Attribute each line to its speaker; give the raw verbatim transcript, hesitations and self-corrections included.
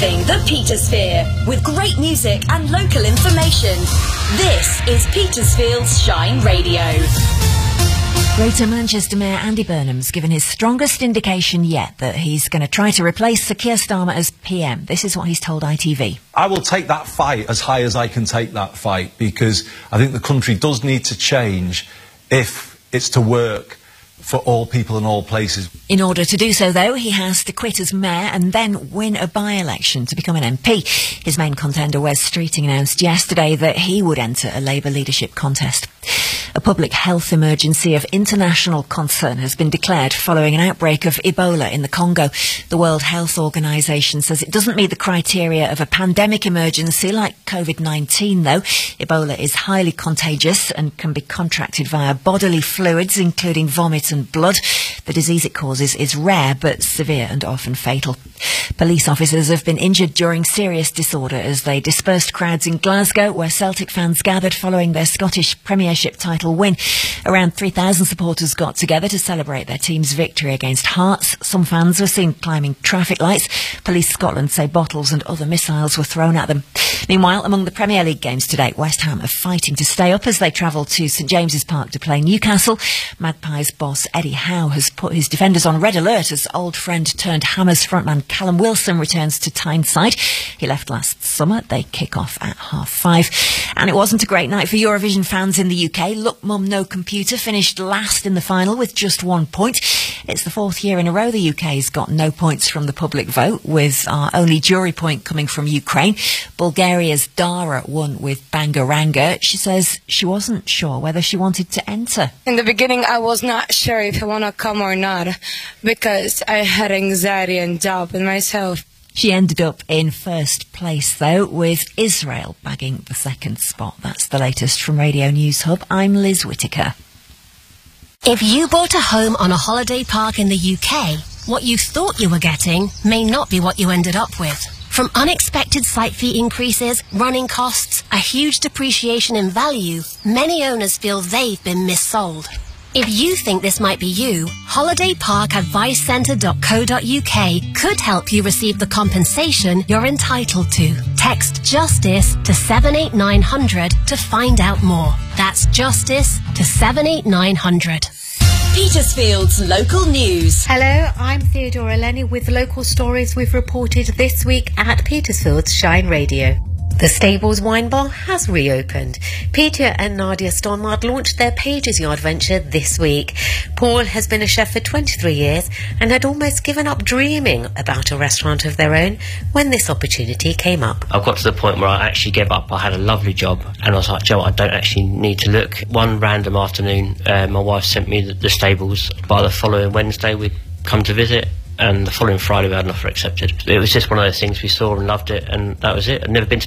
Speaker 1: Reliving the Petersphere with great music and local information. This is Petersfield's Shine Radio.
Speaker 2: Greater Manchester Mayor Andy Burnham's given his strongest indication yet that he's going to try to replace Sir Keir Starmer as P M. This is what he's told I T V.
Speaker 3: I will take that fight as high as I can take that fight, because I think the country does need to change if it's to work for all people in all places.
Speaker 2: In order to do so, though, he has to quit as mayor and then win a by-election to become an M P. His main contender, Wes Streeting, announced yesterday that he would enter a Labour leadership contest. A public health emergency of international concern has been declared following an outbreak of Ebola in the Congo. The World Health Organization says it doesn't meet the criteria of a pandemic emergency like COVID nineteen, though. Ebola is highly contagious and can be contracted via bodily fluids, including vomit and blood. The disease it causes is rare but severe and often fatal. Police officers have been injured during serious disorder as they dispersed crowds in Glasgow, where Celtic fans gathered following their Scottish Premiership title win. Around three thousand supporters got together to celebrate their team's victory against Hearts. Some fans were seen climbing traffic lights. Police Scotland say bottles and other missiles were thrown at them. Meanwhile, among the Premier League games today, West Ham are fighting to stay up as they travel to St James's Park to play Newcastle. Magpies boss Eddie Howe has put his defenders on red alert as old friend turned Hammers frontman Callum Wilson returns to Tyneside. He left last summer. They kick off at half five. And it wasn't a great night for Eurovision fans in the U K. Look Mum No Computer finished last in the final with just one point. It's the fourth year in a row the U K's got no points from the public vote, with our only jury point coming from Ukraine. Bulgaria's Dara won with Bangaranga. She says she wasn't sure whether she wanted to enter.
Speaker 4: In the beginning, I was not sure if I want to come or not, because I had anxiety and doubt in myself.
Speaker 2: She ended up in first place, though, with Israel bagging the second spot. That's the latest from Radio News Hub. I'm Liz Whittaker.
Speaker 5: If you bought a home on a holiday park in the U K, what you thought you were getting may not be what you ended up with. From unexpected site fee increases, running costs, a huge depreciation in value, many owners feel they've been missold. If you think this might be you, holiday park advice centre dot co dot U K could help you receive the compensation you're entitled to. Text JUSTICE to seven eight nine hundred to find out more. That's JUSTICE to seven eight nine hundred.
Speaker 1: Petersfield's local news.
Speaker 6: Hello, I'm Theodora Lenny with local stories we've reported this week at Petersfield's Shine Radio. The Stables Wine Bar has reopened. Peter and Nadia Stormard launched their Pages Yard venture this week. Paul has been a chef for twenty-three years and had almost given up dreaming about a restaurant of their own when this opportunity came up.
Speaker 7: I got to the point where I actually gave up. I had a lovely job and I was like, Joe, I don't actually need to look. One random afternoon, uh, my wife sent me the, the stables. By the following Wednesday, we'd come to visit. And the following Friday we had an offer accepted. It was just one of those things we saw and loved it, and that was it. I'd never been to